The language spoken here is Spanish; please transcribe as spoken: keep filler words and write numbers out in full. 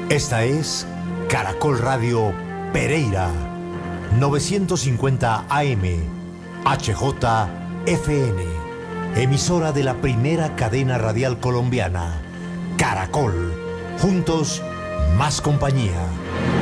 Esta es Caracol Radio Pereira, novecientos cincuenta A M, H J F N, emisora de la primera cadena radial colombiana, Caracol. Juntos, más compañía.